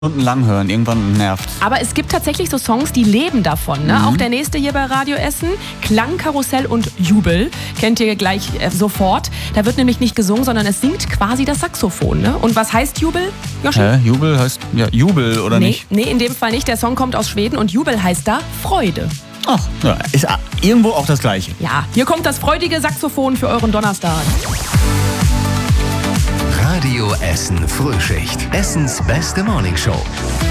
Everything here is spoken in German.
Stundenlang hören, irgendwann nervt. Aber es gibt tatsächlich so Songs, die leben davon. Ne? Auch der nächste hier bei Radio Essen, Klangkarussell und Jubel, kennt ihr gleich sofort. Da wird nämlich nicht gesungen, sondern es singt quasi das Saxophon. Ne? Und was heißt Jubel, Joshi? Jubel heißt ja Jubel, oder nicht? Nee, in dem Fall nicht. Der Song kommt aus Schweden und Jubel heißt da Freude. Ach, ja, ist irgendwo auch das Gleiche. Ja, hier kommt das freudige Saxophon für euren Donnerstag. Radio Essen Frühschicht. Essens beste Morningshow.